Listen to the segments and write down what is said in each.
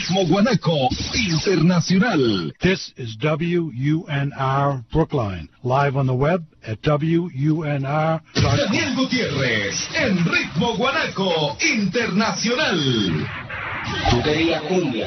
Ritmo Guanaco Internacional. This is WUNR Brookline, live on the web at WUNR.com. Daniel Gutiérrez en Ritmo Guanaco Internacional. Tubería Cumbia.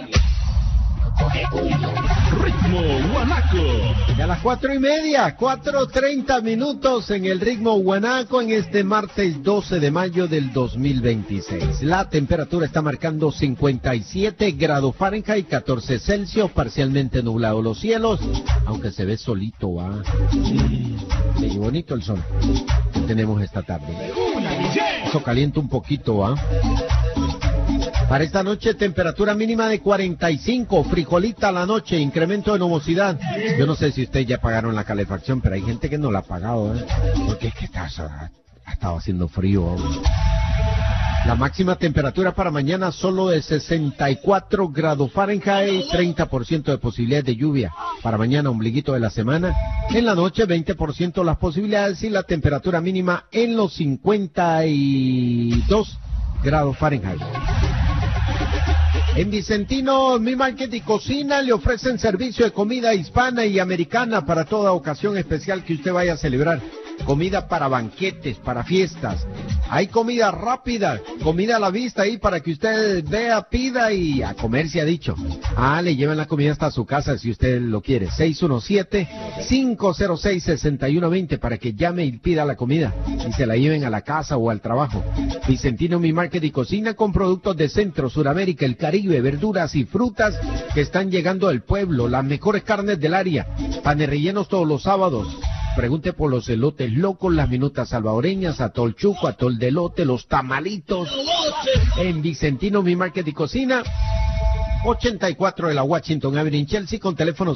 Ritmo Guanaco. Y a las 4:30, 4:30 minutos en el Ritmo Guanaco en este martes 12 de mayo del 2026. La temperatura está marcando 57 grados Fahrenheit, 14 Celsius, parcialmente nublado los cielos, aunque se ve solito, ¿va? Qué bonito el sol que tenemos esta tarde. Eso calienta un poquito, ¿va? Para esta noche, temperatura mínima de 45, frijolita a la noche, incremento de nubosidad. Yo no sé si ustedes ya pagaron la calefacción, pero hay gente que no la ha pagado, ¿eh? Porque es que ha estado haciendo frío. La máxima temperatura para mañana solo de 64 grados Fahrenheit, 30% de posibilidad de lluvia. Para mañana, ombliguito de la semana. En la noche, 20% las posibilidades y la temperatura mínima en los 52 grados Fahrenheit. En Vicentino, Mi Market y Cocina le ofrecen servicio de comida hispana y americana para toda ocasión especial que usted vaya a celebrar. Comida para banquetes, para fiestas. Hay comida rápida, comida a la vista ahí para que usted vea, pida y a comer se ha dicho. Le llevan la comida hasta su casa si usted lo quiere. 617-506-6120 para que llame y pida la comida y se la lleven a la casa o al trabajo. Vicentino Mi Market y Cocina con productos de Centro, Suramérica, el Caribe, verduras y frutas que están llegando al pueblo, las mejores carnes del área, panes rellenos todos los sábados. Pregunte por los elotes locos, las minutas salvadoreñas, atol chuco, atol de elote, los tamalitos. En Vicentino Mi Market y Cocina, 84 de la Washington Avenue en Chelsea, con teléfono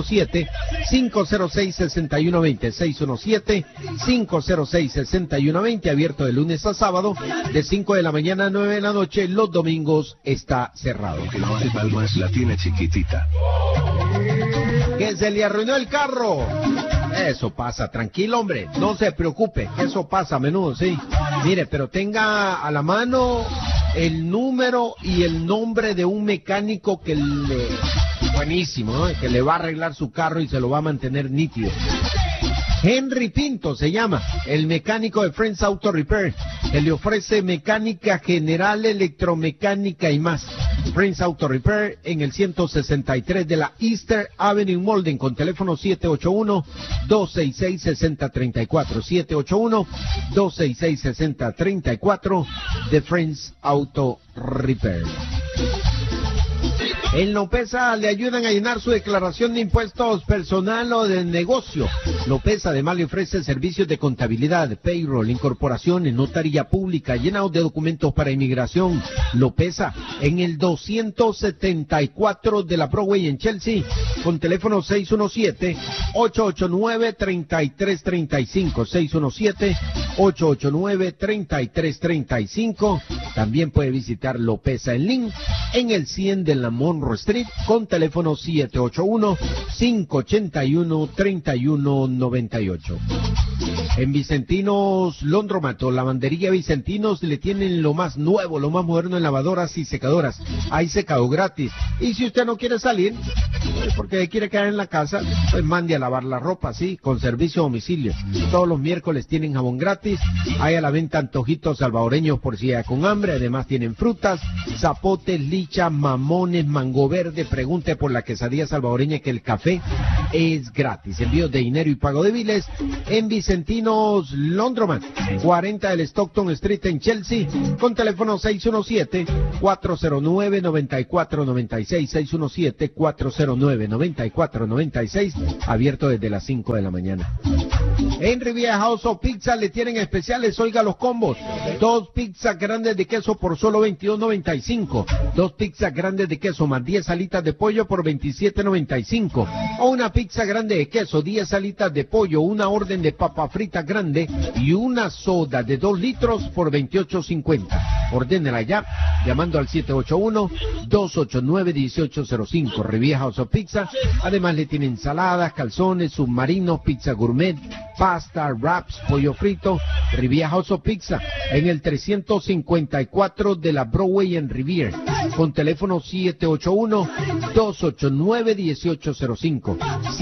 617-506-6120, 617-506-6120, abierto de lunes a sábado, de 5 de la mañana a 9 de la noche, los domingos está cerrado. La de Palmas la tiene chiquitita. Que se le arruinó el carro. Eso pasa, tranquilo hombre, no se preocupe, eso pasa a menudo, sí. Mire, pero tenga a la mano el número y el nombre de un mecánico que buenísimo, ¿no? Que le va a arreglar su carro y se lo va a mantener nítido. Henry Pinto se llama, el mecánico de Friends Auto Repair, que le ofrece mecánica general, electromecánica y más. Friends Auto Repair en el 163 de la Easter Avenue Molden, con teléfono 781-266-6034, 781-266-6034 de Friends Auto Repair. En Lopeza le ayudan a llenar su declaración de impuestos personal o de negocio. Lopeza además le ofrece servicios de contabilidad, payroll, incorporaciones, notaría pública, llenado de documentos para inmigración. Lopeza en el 274 de la Broadway en Chelsea, con teléfono 617-889-3335, 617-889-3335. También puede visitar Lopeza en Lynn, en el 100 de la Monroe Street, con teléfono 781-581-3198. En Vicentinos Londromato, lavandería Vicentinos, le tienen lo más nuevo, lo más moderno en lavadoras y secadoras. Hay secado gratis. Y si usted no quiere salir, porque quiere quedar en la casa, pues mande a lavar la ropa, sí, con servicio a domicilio. Todos los miércoles tienen jabón gratis. Hay a la venta antojitos salvadoreños por si hay con hambre. Además tienen frutas, zapotes, licha, mamones, mango verde. Pregunte por la quesadilla salvadoreña, que el café es gratis. Envíos de dinero y pago de biles en Vicentinos Londromat, 40 del Stockton Street en Chelsea, con teléfono 617-409-9496, 617-409-9496, abierto desde las 5 de la mañana. En Riviera House of Pizza le tienen especiales, oiga los combos: 2 pizzas grandes de queso por solo $22.95, 2 pizzas grandes de queso más 10 alitas de pollo por $27.95, o una pizza grande de queso, 10 alitas de pollo, una orden de papa frita grande y una soda de 2 litros por $28.50. Ordénela ya llamando al 781-289-1805. Riviera House of Pizza. Además le tienen ensaladas, calzones, submarinos, pizza gourmet, pasta, wraps, pollo frito. Riviera House of Pizza en el 354 de la Broadway en Riviera, con teléfono 781-289-1805.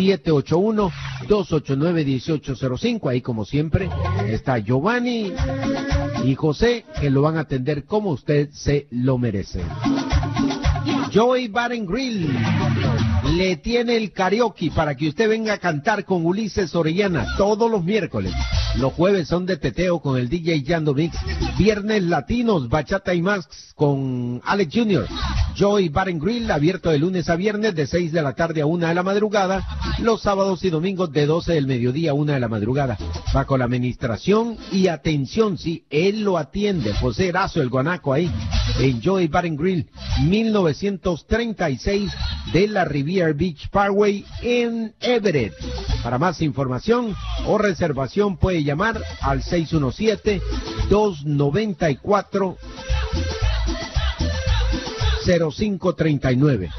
781-289-1805. Ahí, como siempre, está Giovanni y José, que lo van a atender como usted se lo merece. Joey Bar and Grill le tiene el karaoke para que usted venga a cantar con Ulises Orellana todos los miércoles. Los jueves son de teteo con el DJ Yando Mix. Viernes latinos, bachata y más con Alex Jr. Joey Bar and Grill, abierto de lunes a viernes de 6 de la tarde a 1 de la madrugada. Los sábados y domingos de 12 del mediodía a 1 de la madrugada. Bajo la administración y atención, sí, él lo atiende. José Erazo, el guanaco ahí, en Joey Bar and Grill, 1936 de la Riviera Beach Parkway en Everett. Para más información o reservación puede llamar al 617-294-0539.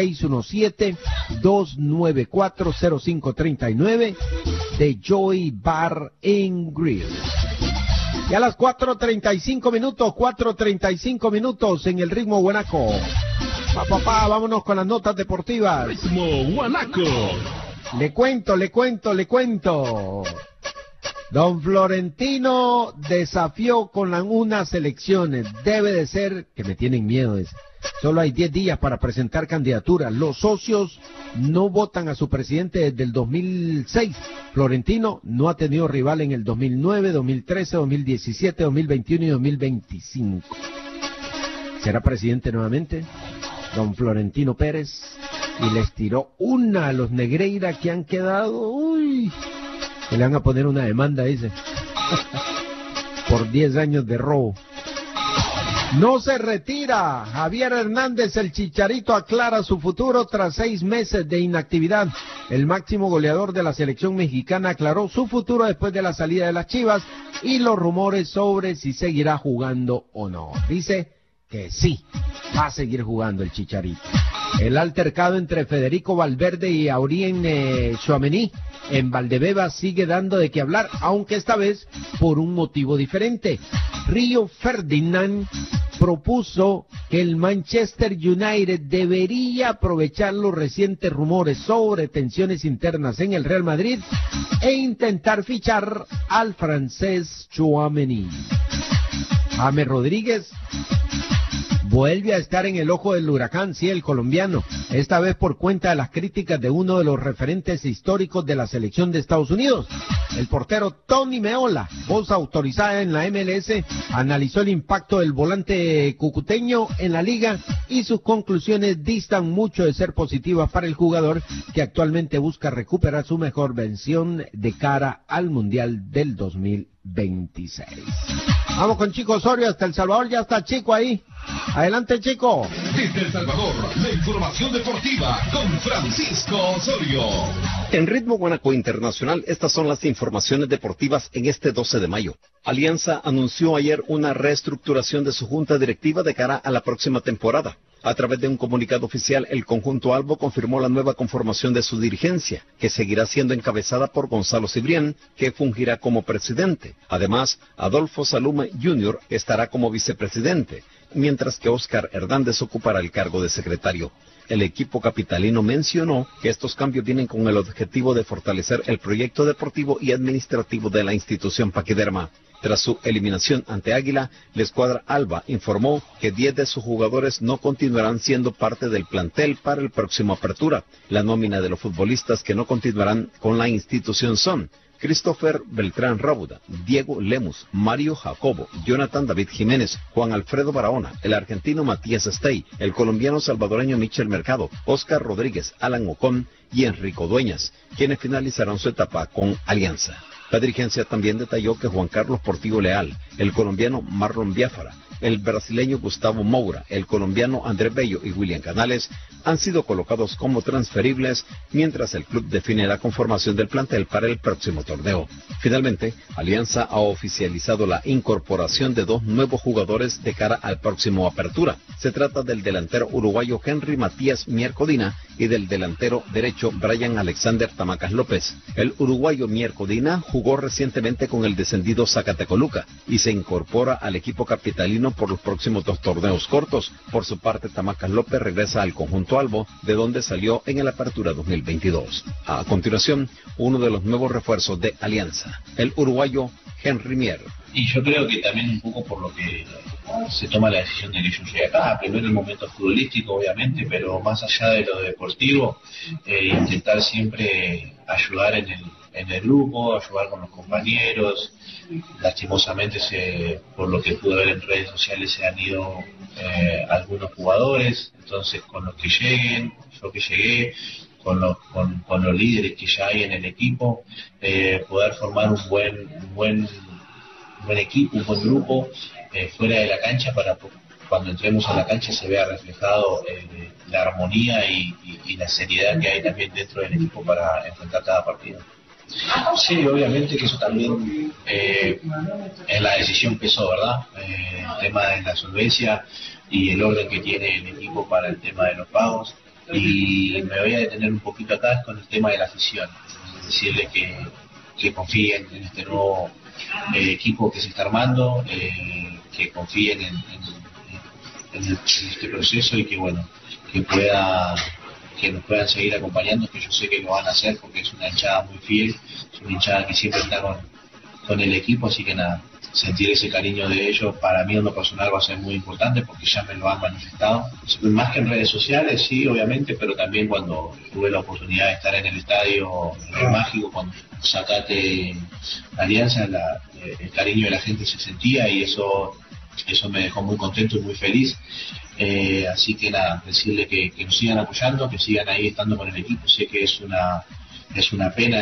617-294-0539 de Joey Bar and Grill. Y a las 4:35 minutos en el Ritmo Guanaco. Vámonos con las notas deportivas. Ritmo Guanaco. Le cuento. Don Florentino desafió con unas elecciones. Debe de ser, que me tienen miedo. Solo hay 10 días para presentar candidaturas. Los socios no votan a su presidente desde el 2006. Florentino no ha tenido rival en el 2009, 2013, 2017, 2021 y 2025. ¿Será presidente nuevamente? Don Florentino Pérez. Y les tiró una a los Negreira que han quedado. Uy. Que le van a poner una demanda, dice. Por 10 años de robo. No se retira. Javier Hernández, el Chicharito, aclara su futuro tras 6 meses de inactividad. El máximo goleador de la selección mexicana aclaró su futuro después de la salida de las Chivas y los rumores sobre si seguirá jugando o no. Dice que sí, va a seguir jugando el Chicharito. El altercado entre Federico Valverde y Aurélien Tchouaméni en Valdebeba sigue dando de qué hablar, aunque esta vez por un motivo diferente. Río Ferdinand propuso que el Manchester United debería aprovechar los recientes rumores sobre tensiones internas en el Real Madrid e intentar fichar al francés Tchouaméni. James Rodríguez vuelve a estar en el ojo del huracán, sí, el colombiano, esta vez por cuenta de las críticas de uno de los referentes históricos de la selección de Estados Unidos. El portero Tony Meola, voz autorizada en la MLS, analizó el impacto del volante cucuteño en la liga y sus conclusiones distan mucho de ser positivas para el jugador, que actualmente busca recuperar su mejor versión de cara al Mundial del 2026. Vamos con Chico Osorio hasta El Salvador, ya está Chico ahí. Adelante, Chico. Desde El Salvador, la información deportiva con Francisco Osorio. En Ritmo Guanaco Internacional, estas son las informaciones deportivas en este 12 de mayo. Alianza anunció ayer una reestructuración de su junta directiva de cara a la próxima temporada. A través de un comunicado oficial, el conjunto albo confirmó la nueva conformación de su dirigencia, que seguirá siendo encabezada por Gonzalo Cibrián, que fungirá como presidente. Además, Adolfo Saluma Jr. estará como vicepresidente, mientras que Óscar Hernández ocupará el cargo de secretario. El equipo capitalino mencionó que estos cambios vienen con el objetivo de fortalecer el proyecto deportivo y administrativo de la institución paquiderma. Tras su eliminación ante Águila, la escuadra alba informó que 10 de sus jugadores no continuarán siendo parte del plantel para el próximo apertura. La nómina de los futbolistas que no continuarán con la institución son Christopher Beltrán Rábuda, Diego Lemus, Mario Jacobo, Jonathan David Jiménez, Juan Alfredo Barahona, el argentino Matías Estey, el colombiano salvadoreño Michel Mercado, Oscar Rodríguez, Alan Ocón y Enrico Dueñas, quienes finalizarán su etapa con Alianza. La dirigencia también detalló que Juan Carlos Portillo Leal, el colombiano Marlon Biafara El brasileño Gustavo Moura, el colombiano André Bello y William Canales han sido colocados como transferibles, mientras el club define la conformación del plantel para el próximo torneo. Finalmente, Alianza ha oficializado la incorporación de 2 nuevos jugadores de cara al próximo Apertura. Se trata del delantero uruguayo Henry Matías Miercodina y del delantero derecho Brian Alexander Tamacas López. El uruguayo Miercodina jugó recientemente con el descendido Zacatecoluca y se incorpora al equipo capitalino por los próximos 2 torneos cortos. Por su parte, Tamacas López regresa al conjunto albo, de donde salió en el Apertura 2022. A continuación, uno de los nuevos refuerzos de Alianza, el uruguayo Henry Mier. Y yo creo que también un poco por lo que se toma la decisión de que yo llegue acá, primero el momento futbolístico obviamente, pero más allá de lo deportivo, intentar siempre ayudar en el grupo, ayudar con los compañeros. Lastimosamente, por lo que pude ver en redes sociales, se han ido algunos jugadores, entonces con los que lleguen, yo que llegué, con los líderes que ya hay en el equipo, poder formar un buen equipo, un buen grupo fuera de la cancha, para cuando entremos a la cancha se vea reflejado la armonía y la seriedad que hay también dentro del equipo para enfrentar cada partido. Sí, obviamente que eso también en la decisión pesó, ¿verdad? El tema de la solvencia y el orden que tiene el equipo para el tema de los pagos. Y me voy a detener un poquito acá con el tema de la afición, decirle que confíen en este nuevo equipo que se está armando, que confíen en este proceso y que bueno, que nos puedan seguir acompañando, que yo sé que lo van a hacer porque es una hinchada muy fiel, es una hinchada que siempre está con el equipo, así que nada, sentir ese cariño de ellos para mí en lo personal va a ser muy importante porque ya me lo han manifestado, más que en redes sociales, sí, obviamente, pero también cuando tuve la oportunidad de estar en el estadio mágico, cuando sacaste Alianza, el cariño de la gente se sentía y eso me dejó muy contento y muy feliz. Así que nada, decirle que nos sigan apoyando, que sigan ahí estando con el equipo. Sé que es una pena,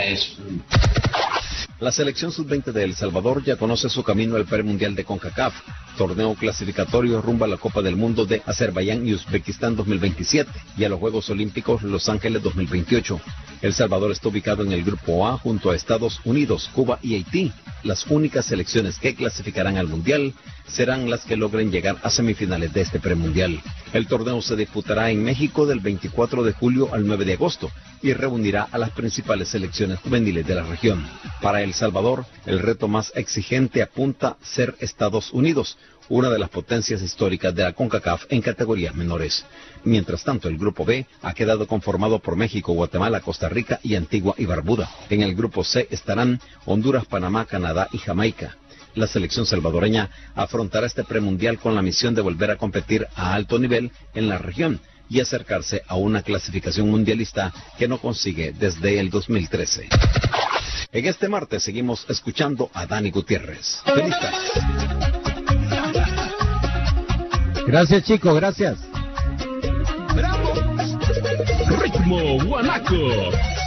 La selección sub-20 de El Salvador ya conoce su camino al premundial de CONCACAF, torneo clasificatorio rumbo a la Copa del Mundo de Azerbaiyán y Uzbekistán 2027 y a los Juegos Olímpicos Los Ángeles 2028. El Salvador está ubicado en el Grupo A junto a Estados Unidos, Cuba y Haití. Las únicas selecciones que clasificarán al Mundial serán las que logren llegar a semifinales de este premundial. El torneo se disputará en México del 24 de julio al 9 de agosto y reunirá a las principales selecciones juveniles de la región. Para El Salvador, el reto más exigente apunta a ser Estados Unidos, una de las potencias históricas de la CONCACAF en categorías menores. Mientras tanto, el Grupo B ha quedado conformado por México, Guatemala, Costa Rica y Antigua y Barbuda. En el Grupo C estarán Honduras, Panamá, Canadá y Jamaica. La selección salvadoreña afrontará este premundial con la misión de volver a competir a alto nivel en la región y acercarse a una clasificación mundialista que no consigue desde el 2013. En este martes seguimos escuchando a Dani Gutiérrez. ¡Feliz tarde! Gracias, chicos, gracias. Ritmo Guanaco.